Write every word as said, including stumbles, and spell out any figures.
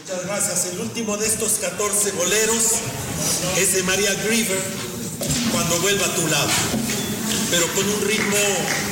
Muchas gracias. El último de estos catorce boleros es de María Griever, Cuando vuelva a tu lado, pero con un ritmo